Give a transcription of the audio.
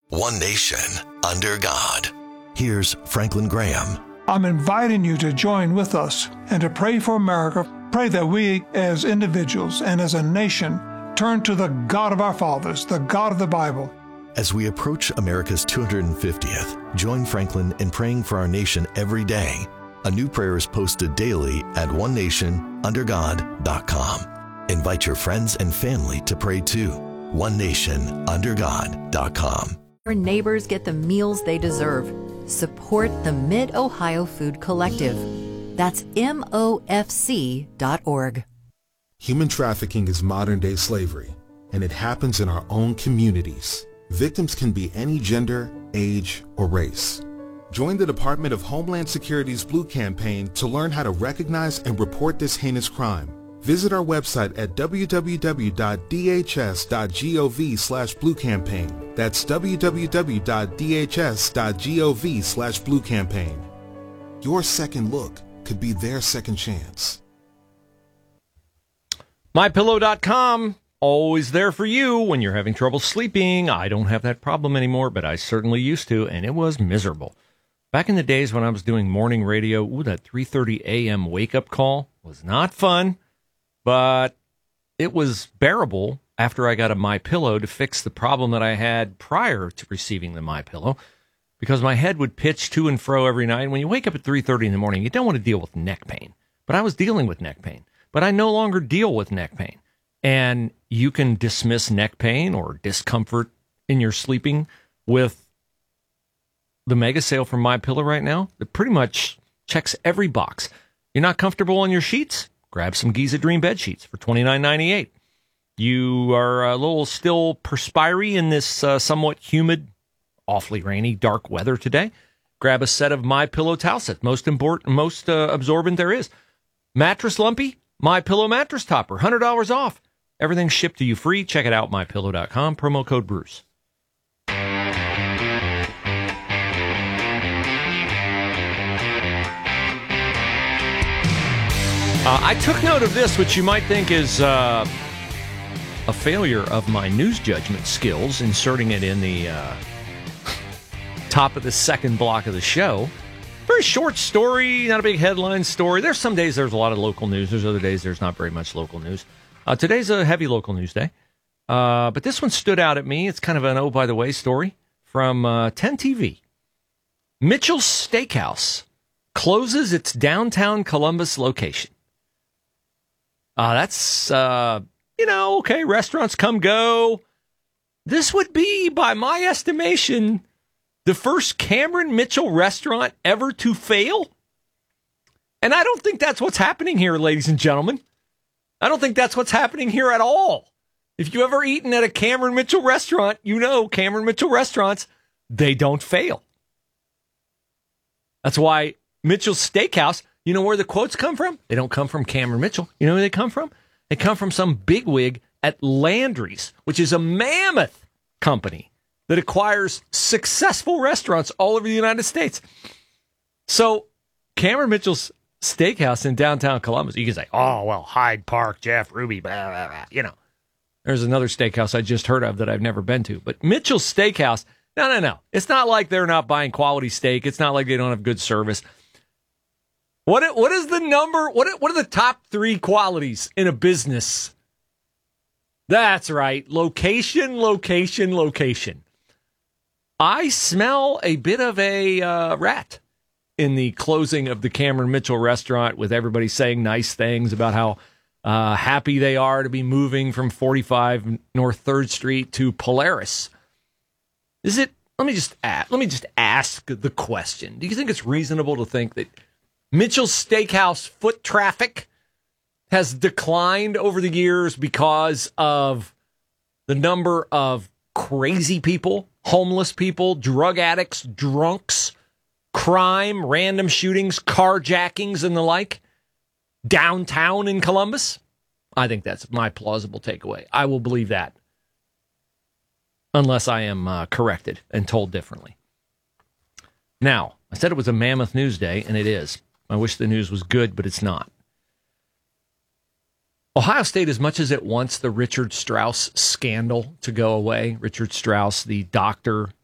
One nation, under God. Here's Franklin Graham. I'm inviting you to join with us and to pray for America. Pray that we as individuals and as a nation turn to the God of our fathers, the God of the Bible. As we approach America's 250th, join Franklin in praying for our nation every day. A new prayer is posted daily at onenationundergod.com. Invite your friends and family to pray too. onenationundergod.com. Your neighbors get the meals they deserve. Support the Mid-Ohio Food Collective. That's MOFC.org. Human trafficking is modern-day slavery, and it happens in our own communities. Victims can be any gender, age, or race. Join the Department of Homeland Security's Blue Campaign to learn how to recognize and report this heinous crime. Visit our website at www.dhs.gov/bluecampaign. That's www.dhs.gov/bluecampaign. Your second look could be their second chance. MyPillow.com, always there for you when you're having trouble sleeping. I don't have that problem anymore, but I certainly used to, and it was miserable. Back in the days when I was doing morning radio, that 3:30 a.m. wake-up call was not fun, but it was bearable after I got a MyPillow to fix the problem that I had prior to receiving the MyPillow, because my head would pitch to and fro every night. And when you wake up at 3:30 in the morning, you don't want to deal with neck pain. But I was dealing with neck pain. But I no longer deal with neck pain. And you can dismiss neck pain or discomfort in your sleeping with the mega sale from MyPillow right now. It pretty much checks every box. You're not comfortable on your sheets? Grab some Giza Dream bed sheets for $29.98. You are a little still perspiry in this somewhat humid, awfully rainy, dark weather today. Grab a set of MyPillow towel sets, most absorbent there is. Mattress lumpy? MyPillow mattress topper, $100 off. Everything's shipped to you free. Check it out, MyPillow.com. Promo code Bruce. I took note of this, which you might think is a failure of my news judgment skills, inserting it in the top of the second block of the show. Very short story, not a big headline story. There's some days there's a lot of local news. There's other days there's not very much local news. Today's a heavy local news day. But this one stood out at me. It's kind of an by the way story from 10 TV. Mitchell's Steakhouse closes its downtown Columbus location. That's, okay, restaurants come, go. This would be, by my estimation, the first Cameron Mitchell restaurant ever to fail. And I don't think that's what's happening here, ladies and gentlemen. I don't think that's what's happening here at all. If you've ever eaten at a Cameron Mitchell restaurant, you know Cameron Mitchell restaurants, they don't fail. That's why Mitchell's Steakhouse, you know where the quotes come from? They don't come from Cameron Mitchell. You know where they come from? They come from some bigwig at Landry's, which is a mammoth company that acquires successful restaurants all over the United States. So Cameron Mitchell's Steakhouse in downtown Columbus, you can say, oh, well, Hyde Park, Jeff Ruby, blah, blah, blah. There's another steakhouse I just heard of that I've never been to. But Mitchell's Steakhouse, no. It's not like they're not buying quality steak. It's not like they don't have good service. What is the number? What are the top three qualities in a business? That's right. Location, location, location. I smell a bit of a rat in the closing of the Cameron Mitchell restaurant, with everybody saying nice things about how happy they are to be moving from 45 North 3rd Street to Polaris. Is it? Let me just ask the question. Do you think it's reasonable to think that Mitchell's Steakhouse foot traffic has declined over the years because of the number of crazy people, homeless people, drug addicts, drunks, crime, random shootings, carjackings, and the like downtown in Columbus? I think that's my plausible takeaway. I will believe that, unless I am corrected and told differently. Now, I said it was a mammoth news day, and it is. I wish the news was good, but it's not. Ohio State, as much as it wants the Richard Strauss scandal to go away, Richard Strauss, the doctor